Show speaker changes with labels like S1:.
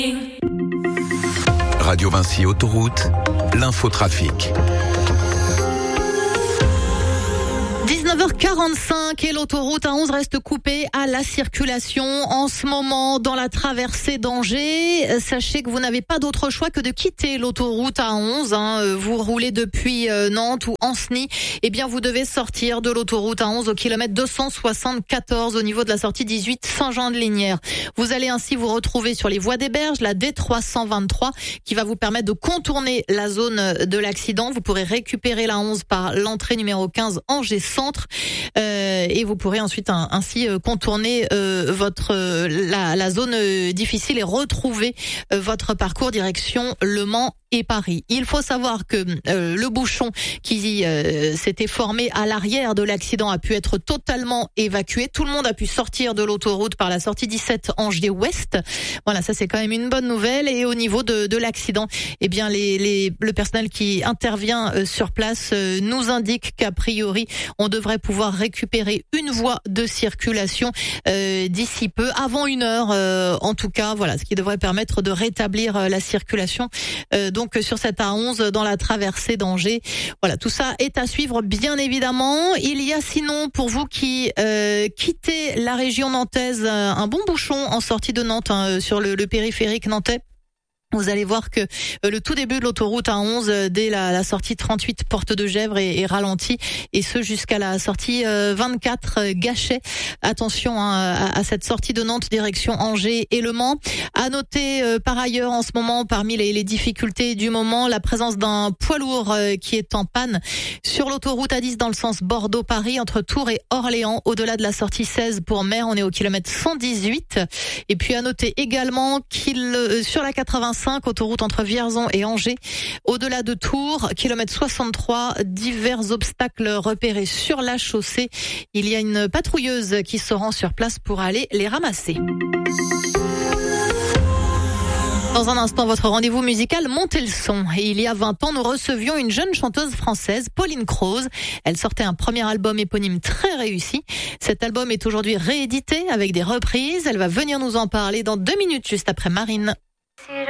S1: Radio Vinci Autoroute, l'infotrafic.
S2: 19h45 et l'autoroute A11 reste coupée à la circulation en ce moment dans la traversée d'Angers. Sachez que vous n'avez pas d'autre choix que de quitter l'autoroute A11. Vous roulez depuis Nantes ou Anceny. Eh bien, vous devez sortir de l'autoroute A11 au kilomètre 274 au niveau de la sortie 18 Saint-Jean-de-Lignières. Vous allez ainsi vous retrouver sur les voies des Berges, la D323 qui va vous permettre de contourner la zone de l'accident. Vous pourrez récupérer la 11 par l'entrée numéro 15 Angers Centre et vous pourrez ensuite ainsi contourner la zone difficile et retrouver votre parcours direction Le Mans et Paris. Il faut savoir que le bouchon qui s'était formé à l'arrière de l'accident a pu être totalement évacué. Tout le monde a pu sortir de l'autoroute par la sortie 17 Angers Ouest. Voilà, ça c'est quand même une bonne nouvelle. Et au niveau de l'accident, eh bien le personnel qui intervient sur place nous indique qu'a priori on devrait pouvoir récupérer une voie de circulation d'ici peu, avant 1h en tout cas. Voilà, ce qui devrait permettre de rétablir la circulation. Donc sur cette A11 dans la traversée d'Angers. Voilà, tout ça est à suivre bien évidemment. Il y a sinon pour vous qui quittez la région nantaise un bon bouchon en sortie de Nantes sur le périphérique nantais. Vous allez voir que le tout début de l'autoroute A11, dès la sortie 38 Porte de Gesvres est ralenti, et ce jusqu'à la sortie 24 Gachet. Attention à cette sortie de Nantes direction Angers et Le Mans. À noter par ailleurs en ce moment, parmi les difficultés du moment, la présence d'un poids lourd qui est en panne sur l'autoroute A10 dans le sens Bordeaux-Paris entre Tours et Orléans, au-delà de la sortie 16 pour Mer, on est au kilomètre 118. Et puis à noter également qu'il sur la 85 autoroute entre Vierzon et Angers, au-delà de Tours, kilomètre 63, divers obstacles repérés sur la chaussée. Il y a une patrouilleuse qui se rend sur place pour aller les ramasser. Dans un instant, votre rendez-vous musical Montez le son. Et il y a 20 ans, nous recevions une jeune chanteuse française, Pauline Croze. Elle sortait un premier album éponyme très réussi. Cet album est aujourd'hui réédité avec des reprises. Elle va venir nous en parler dans 2 minutes, juste après Marine.